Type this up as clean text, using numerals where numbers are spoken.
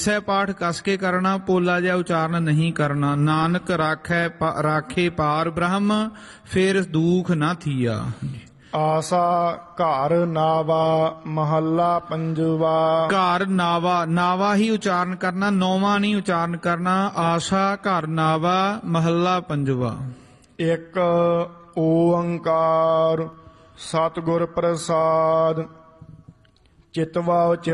ਸੈ ਪਾਠ ਕਸ ਕੇ ਕਰਨਾ, ਪੋਲਾ ਜਿਹਾ ਉਚਾਰਨ ਨਹੀਂ ਕਰਨਾ। ਨਾਨਕ ਰਾਖੇ ਪਾਰ ਬ੍ਰਹਮ, ਫਿਰ ਦੁਖ ਨਾ ਥੀਆ। ਆਸਾ ਘਰ ਨਾਵਾ ਮਹੱਲਾ ਪੰਜਵਾ। ਘਰ ਨਾਵਾ, ਨਾਵਾ ਹੀ ਉਚਾਰਨ ਕਰਨਾ, ਨੌਵਾਂ ਨਹੀਂ ਉਚਾਰਨ ਕਰਨਾ। ਆਸਾ ਘਰ ਨਾਵਾ ਮਹੱਲਾ ਪੰਜਵਾ। ਇੱਕ ਓੰਕਾਰ ਸਤਿਗੁਰ ਪ੍ਰਸਾਦ। ਚਿਤਵਾ